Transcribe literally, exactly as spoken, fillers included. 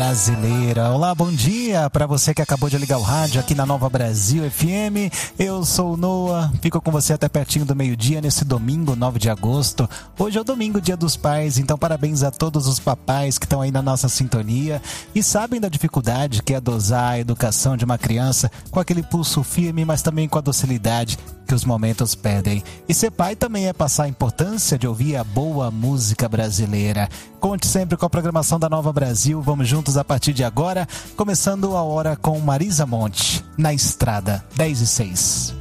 Brasileira. Olá, bom dia para você que acabou de ligar o rádio aqui na Nova Brasil F M. Eu sou o Noah, fico com você até pertinho do meio-dia nesse domingo, nove de agosto. Hoje é o domingo, dia dos pais, então parabéns a todos os papais que estão aí na nossa sintonia e sabem da dificuldade que é dosar a educação de uma criança com aquele pulso firme, mas também com a docilidade que os momentos pedem. E ser pai também é passar a importância de ouvir a boa música brasileira. Conte sempre com a programação da Nova Brasil. Vamos juntos a partir de agora, começando a hora com Marisa Monte, Na Estrada, dez e seis.